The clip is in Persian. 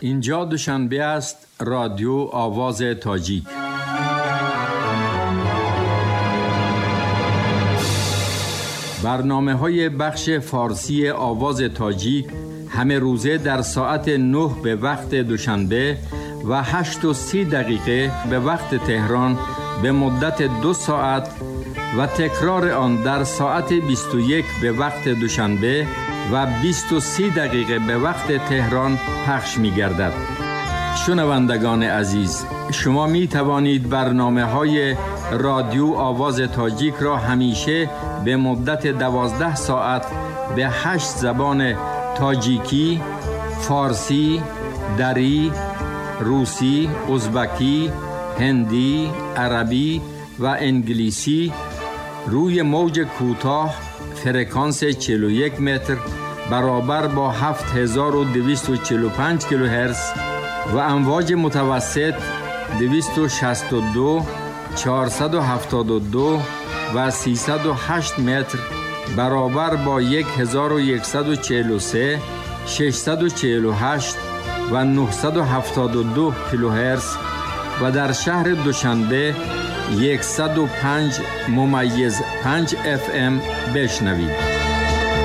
اینجا دوشنبه است. رادیو آواز تاجیک. برنامه‌های بخش فارسی آواز تاجیک همه روزه در ساعت 9 به وقت دوشنبه و 8:30 به وقت تهران به مدت 2 ساعت و تکرار آن در ساعت 21 به وقت دوشنبه و 20:30 به وقت تهران پخش می گردد. شنوندگان عزیز، شما می توانید برنامه‌های رادیو آواز تاجیک را همیشه به مدت 12 ساعت به 8 زبان تاجیکی، فارسی، دری، روسی، ازبکی، هندی، عربی و انگلیسی روی موج کوتاه فرکانس 41 متر برابر با 7245 کیلوهرتز و امواج متوسط 262، 472 و 308 متر برابر با 1143، 648 و 972 کیلوهرتز و در شهر دوشنبه 105.5 FM بشنوید.